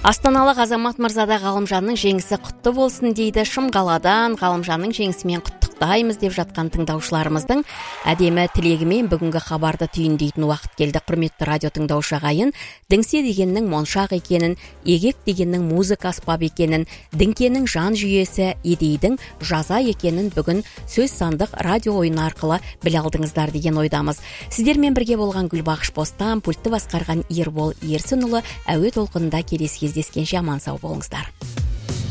Астаналық Азамат мырзада Ғалымжанның жеңісі құтты болсын дейді. Шымқаладан Ғалымжанның жеңісімен құттықтаймыз деп жатқан тыңдаушыларымыздың әдемі тілегімен бүгінгі хабарды түйіндейтін уақыт келді. Құрметті радио тыңдаушы ағайын, діңсе дегеннің моншақ екенін, егек дегеннің музыка аспап екенін, діңкенің жан жүйесі, едейдің жаза екенін бүгін сөз сандық радио ойыны арқылы біле алдыңыздар деген ойдамыз. Сіздермен бірге болған Гүлбақыш Бостан, пультті басқарған Ербол Ерсінұлы, әуе толқынында келесі кездескенше аман сау болыңыздар.